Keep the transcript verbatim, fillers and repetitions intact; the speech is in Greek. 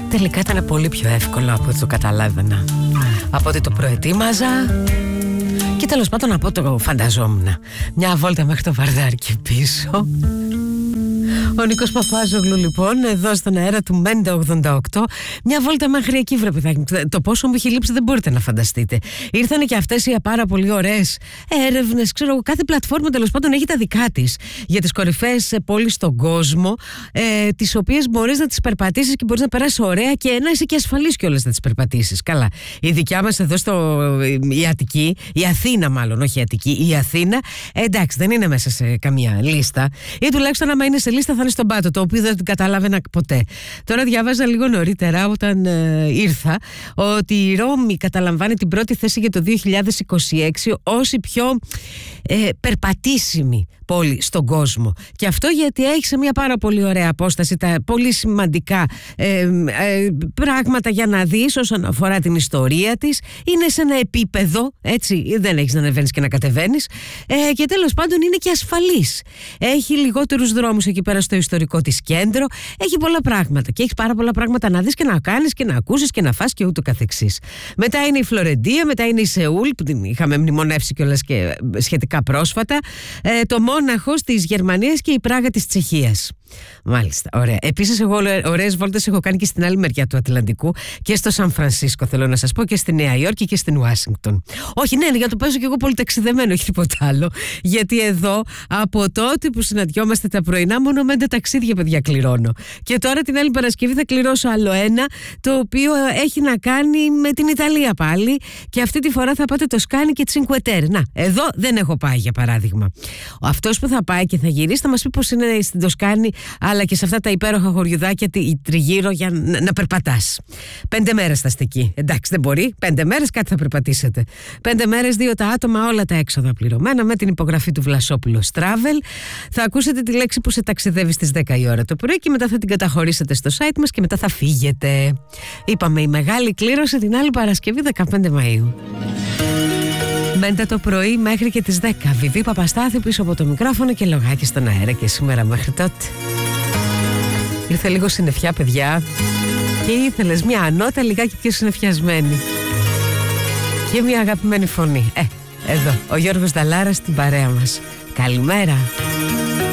τελικά ήταν πολύ πιο εύκολο από ό,τι το καταλάβαινα, από ό,τι το προετοίμαζα και τέλος πάντων από ό,τι το φανταζόμουν. Μια βόλτα μέχρι το Βαρδάρι και πίσω. Ο Νίκος Παπάζογλου λοιπόν εδώ στον αέρα του Μέντα ογδόντα οκτώ. Μια βόλτα μέχρι εκεί, βρε παιδάκι. Το πόσο μου έχει λείψει δεν μπορείτε να φανταστείτε. Ήρθανε και αυτές οι πάρα πολύ ωραίες έρευνες. Ξέρω εγώ, κάθε πλατφόρμα τέλος πάντων έχει τα δικά της για τις κορυφαίες πόλεις στον κόσμο, ε, τις οποίες μπορείς να τις περπατήσεις και μπορείς να περάσεις ωραία και να είσαι και ασφαλής κιόλας να τις περπατήσεις. Καλά. Η δικιά μας εδώ στο η Αττική, η Αθήνα μάλλον, όχι η Αττική, η Αθήνα, ε, εντάξει, δεν είναι μέσα σε καμία λίστα. Ή τουλάχιστον άμα είναι σε λίστα θα είναι στον πάτο, το οποίο δεν την καταλάβαινα ποτέ. Τώρα διάβαζα λίγο νωρίτερα όταν ε, ήρθα ότι η Ρώμη καταλαμβάνει την πρώτη θέση για το δύο χιλιάδες είκοσι έξι ως η πιο ε, περπατήσιμη πόλη στον κόσμο. Και αυτό γιατί έχει σε μια πάρα πολύ ωραία απόσταση τα πολύ σημαντικά ε, ε, πράγματα για να δεις όσον αφορά την ιστορία της. Είναι σε ένα επίπεδο, έτσι, δεν έχεις να ανεβαίνεις και να κατεβαίνεις, ε, και τέλος πάντων είναι και ασφαλής. Έχει λιγότερους δρόμους εκεί πέρα στο ιστορικό της κέντρο, έχει πολλά πράγματα και έχει πάρα πολλά πράγματα να δεις και να κάνεις και να ακούσεις και να φας και ούτω καθεξής. Μετά είναι η Φλωρεντία, μετά είναι η Σεούλ που την είχαμε μνημονεύσει κιόλας και σχετικά πρόσφατα, ε, το Μόναχο της Γερμανίας και η Πράγα της Τσεχίας. Μάλιστα, ωραία. Επίσης, εγώ ωραίες βόλτες έχω κάνει και στην άλλη μεριά του Ατλαντικού και στο Σαν Φρανσίσκο, θέλω να σας πω, και στη Νέα Υόρκη και στην Ουάσιγκτον. Όχι, ναι, για το παίζω και εγώ πολύ ταξιδεμένο, όχι τίποτα άλλο. Γιατί εδώ, από τότε που συναντιόμαστε τα πρωινά, μόνο μέντε ταξίδια, παιδιά, κληρώνω. Και τώρα την άλλη Παρασκευή θα κληρώσω άλλο ένα, το οποίο έχει να κάνει με την Ιταλία πάλι. Και αυτή τη φορά θα πάτε το Σκάνι και Τσινκουετέρ. Να, εδώ δεν έχω πάει, για παράδειγμα. Αυτός που θα πάει και θα γυρίσει θα μας πει πώς είναι στην Τοσκάνη, αλλά και σε αυτά τα υπέροχα χωριουδάκια τριγύρω για να, να περπατάς. Πέντε μέρες θα είστε εκεί. Εντάξει, δεν μπορεί. Πέντε μέρες κάτι θα περπατήσετε. Πέντε μέρες, δύο τα άτομα, όλα τα έξοδα πληρωμένα, με την υπογραφή του Βλασόπουλο Travel. Θα ακούσετε τη λέξη που σε ταξιδεύει στις δέκα η ώρα το πρωί και μετά θα την καταχωρήσετε στο site μας και μετά θα φύγετε. Είπαμε, η μεγάλη κλήρωση την άλλη Παρασκευή, δεκαπέντε Μαΐου. Μέντε το πρωί μέχρι και τις δέκα. Βιβί Παπαστάθη πίσω από το μικρόφωνο και λογάκι στον αέρα και σήμερα μέχρι τότε. Ήρθε λίγο συννεφιά, παιδιά, και ήθελες μια ανώτα λιγάκι πιο συννεφιασμένη και μια αγαπημένη φωνή. Ε, εδώ, ο Γιώργος Νταλάρας στην παρέα μας. Καλημέρα.